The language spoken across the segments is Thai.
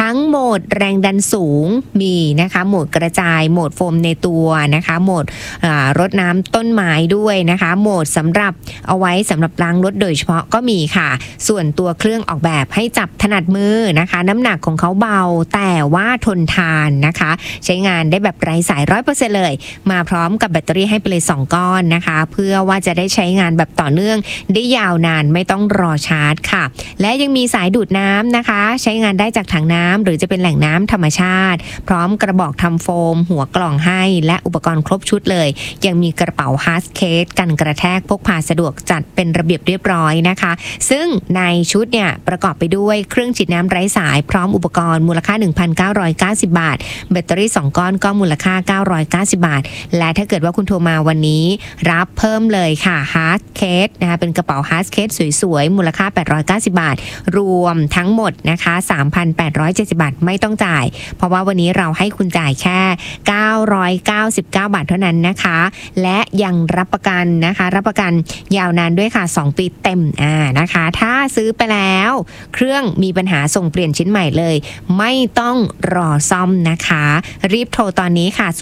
ทั้งโหมดแรงดันสูงมีนะคะโหมดกระจายโหมดโฟมในตัวนะคะโหมดรดน้ำต้นไม้ด้วยนะคะโหมดสำหรับเอาไว้สำหรับล้างรถโดยเฉพาะก็มีค่ะส่วนตัวเครื่องออกแบบให้จับถนัดมือนะคะน้ำหนักของเขาเบาแต่ว่าทนทานนะคะใช้งานได้แบบไร้สาย 100% เลยมาพร้อมกับแบตเตอรี่ให้ไปเลย2ก้อนนะคะเพื่อว่าจะได้ใช้งานแบบต่อเนื่องได้ยาวนานไม่ต้องรอชาร์จค่ะและยังมีสายดูดน้ำนะคะใช้งานได้จากถังน้ำหรือจะเป็นแหล่งน้ำธรรมชาติพร้อมกระบอกทำโฟมหัวกล่องให้และอุปกรณ์ครบชุดเลยยังมีกระเป๋าฮาร์ดเคสกันกระแทกพกพาสะดวกจัดเป็นระเบียบเรียบร้อยนะคะซึ่งในชุดเนี่ยประกอบไปด้วยเครื่องฉีดน้ำไร้สายพร้อมอุปกรณ์มูลค่า 1,990 บาทแบตเตอรี่2ก้อนก็มูลค่า990 บาทและถ้าเกิดว่าคุณโทรมาวันนี้รับเพิ่มเลยค่ะฮาร์ดเคสนะคะเป็นกระเป๋าฮาร์ดเคสสวยๆมูลค่า890 บาทรวมทั้งหมดนะคะ 3,870 บาทไม่ต้องจ่ายเพราะว่าวันนี้เราให้คุณจ่ายแค่999 บาทเท่านั้นนะคะและยังรับประกันนะคะรับประกันยาวนานด้วยค่ะ2ปีเต็มนะคะถ้าซื้อไปแล้วเครื่องมีปัญหาส่งเปลี่ยนชิ้นใหม่เลยไม่ต้องรอซ่อมนะคะรีบโทรตอนนี้ค่ะ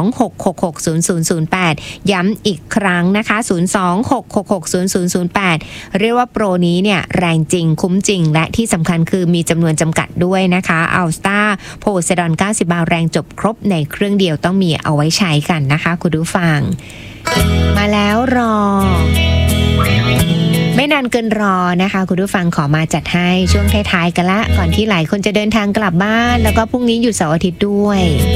026660008ย้ำอีกครั้งนะคะ026660008เรียกว่าโปรนี้เนี่ยแรงจริงคุ้มจริงและที่สำคัญคือมีจำนวนจำกัดด้วยนะคะอัลสตาโพไซดอน90 บาทแรงจบครบในเครื่องเดียวต้องมีเอาไว้ใช้กันนะคะคุณผู้ฟังมาแล้วรอไม่นานเกินรอนะคะคุณผู้ฟังขอมาจัดให้ช่วงท้ายๆกันละก่อนที่หลายคนจะเดินทางกลับบ้านแล้วก็พรุ่งนี้หยุดเสาร์อาทิตย์ด้วย